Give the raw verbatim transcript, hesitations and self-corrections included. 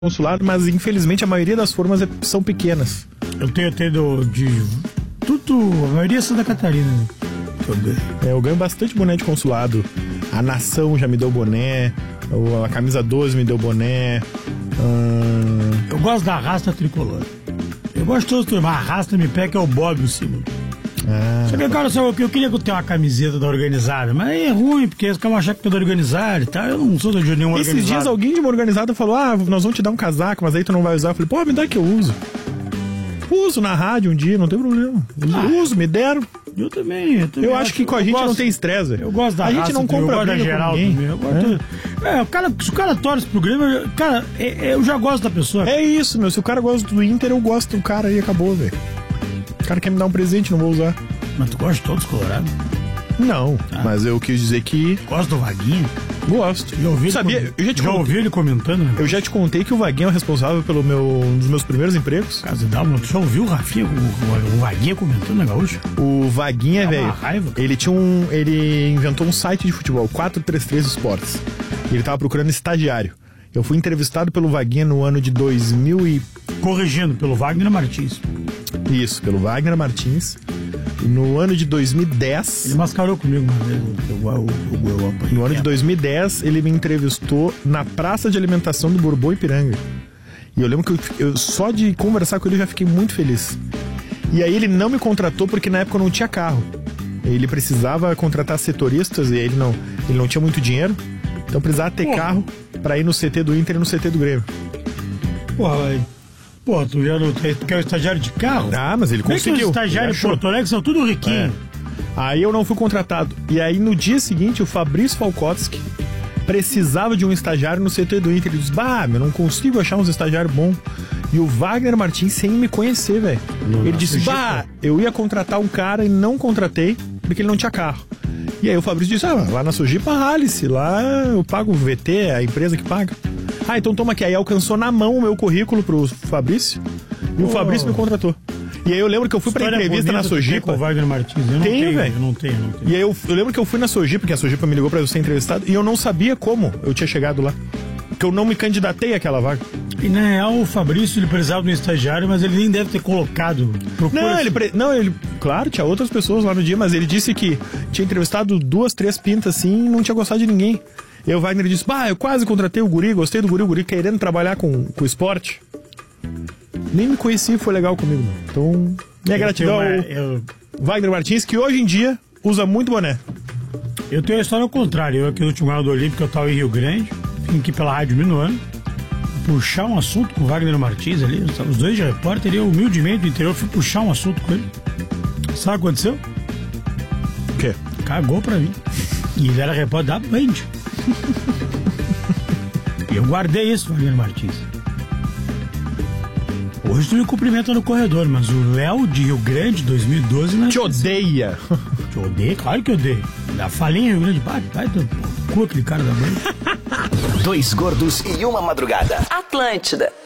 consulado, mas infelizmente a maioria das formas é, são pequenas. Eu tenho, tenho de tudo, a maioria é Santa Catarina, né? É, eu ganho bastante boné de consulado. A Nação já me deu boné, a Camisa doze me deu boné. Hum... Eu gosto da Arrasta Tricolor. Eu gosto de todos, mas a Arrasta me pega, que é o Bob, o símbolo. Ah, Só que, cara, eu, eu queria ter uma camiseta da organizada, mas é ruim, porque eles ficam achando que é da organizada e tal. Eu não sou da de nenhuma organizada. Esses dias alguém de uma organizada falou: ah, nós vamos te dar um casaco, mas aí tu não vai usar. Eu falei: pô, me dá que eu uso. Uso na rádio um dia, não tem problema. Ah, uso, me deram. Eu também. Eu, também eu acho que com a gente gosto, não tem estresse. Eu gosto da A gente não compra da geral também. Eu gosto, é? É, o cara, se o cara torce pro Grêmio, cara, é, é, eu já gosto da pessoa. É isso, meu. Se o cara gosta do Inter, eu gosto do cara e acabou, velho. O cara quer me dar um presente, não vou usar. Mas tu gosta de todos colorados? Não, ah. mas eu quis dizer que... Gosta do Vaguinho? Gosto. Já ouvi, Sabia, ele, eu já, te já ouvi ele comentando, né? Eu já te contei que o Vaguinho é o responsável pelo meu, um dos meus primeiros empregos. Casa d'Alma, tu já ouviu o Rafinha, o, o, o Vaguinho comentando na Gaúcha? O Vaguinha, velho, ele tinha um... Ele inventou um site de futebol, quatro três três Esportes. E ele tava procurando estagiário. Eu fui entrevistado pelo Vaguinha no ano de dois mil e... Corrigindo, pelo Wagner Martins. Isso, pelo Wagner Martins. E no ano de dois mil e dez... Ele mascarou comigo uma vez. Eu, eu, eu, eu, eu, no ano de dois mil e dez, ele me entrevistou na praça de alimentação do Bourbon Ipiranga. E eu lembro que eu, eu, só de conversar com ele eu já fiquei muito feliz. E aí ele não me contratou porque na época eu não tinha carro. Ele precisava contratar setoristas e ele não, ele não tinha muito dinheiro. Então precisava ter Pô. carro pra ir no C T do Inter e no C T do Grêmio. Porra, velho. Pô, tu já não tu quer o estagiário de carro? Ah, mas ele conseguiu. Os estagiários de Porto Alegre são tudo riquinhos. É. Aí eu não fui contratado. E aí no dia seguinte o Fabrício Falkowski precisava de um estagiário no C T do Inter. Ele disse: bah, eu não consigo achar uns estagiários bons. E o Wagner Martins, sem me conhecer, velho. Ele disse: bah, eu ia contratar um cara e não contratei porque ele não tinha carro. E aí o Fabrício disse: ah, lá na Sojipa, Alice, lá eu pago o V T, é a empresa que paga. Ah, então toma aqui. Aí alcançou na mão o meu currículo pro Fabrício e oh. o Fabrício me contratou. E aí eu lembro que eu fui pra História entrevista na Sojipa. Com o Wagner Martins. Eu não tenho, velho. Eu não tenho, não tenho. E aí eu, eu lembro que eu fui na Sojipa, porque a Sojipa me ligou pra eu ser entrevistado, e eu não sabia como eu tinha chegado lá. Porque eu não me candidatei àquela vaga. E na real o Fabrício ele precisava de um estagiário, mas ele nem deve ter colocado. Não, ele, pre... não, ele. Claro, tinha outras pessoas lá no dia, mas ele disse que tinha entrevistado duas, três pintas assim e não tinha gostado de ninguém. E o Wagner disse: bah, eu quase contratei o guri, gostei do guri, o guri querendo trabalhar com, com esporte. Nem me conheci, foi legal comigo, mano. Então, minha eu gratidão ao eu... Wagner Martins, que hoje em dia usa muito boné. Eu tenho a história ao contrário. Eu aqui no último ano do Olímpico, eu estava em Rio Grande, vim aqui pela Rádio Minuano, puxar um assunto com o Wagner Martins ali, os dois de repórter, eu humildemente do interior fui puxar um assunto com ele. Sabe o que aconteceu? O quê? Cagou pra mim. E ele era repórter da Band. E eu guardei isso, Wagner Martins. Hoje tu me cumprimenta no corredor, mas o Léo de Rio Grande dois mil e doze... Não é te odeia. Te odeia? Claro que odeia. Da falinha em Rio Grande, vai, vai, cu aquele cara da Band. Dois gordos e uma madrugada. Atlântida.